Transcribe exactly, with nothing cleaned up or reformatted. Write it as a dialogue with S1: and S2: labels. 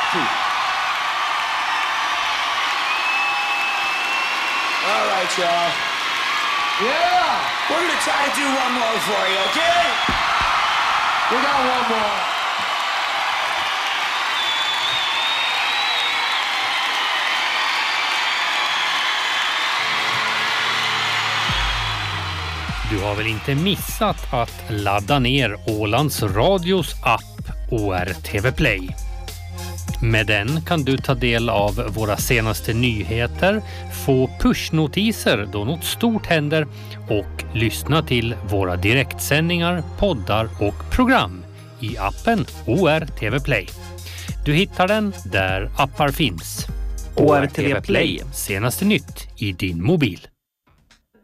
S1: Two. All right, y'all. Yeah! We're gonna try to do one more for you, okay? We got one more.
S2: Du har väl inte missat att ladda ner Ålands Radios app O R T V Play. Med den kan du ta del av våra senaste nyheter, få pushnotiser då något stort händer och lyssna till våra direktsändningar, poddar och program i appen O R T V Play. Du hittar den där appar finns.
S3: O R T V Play.
S2: Senaste nytt i din mobil.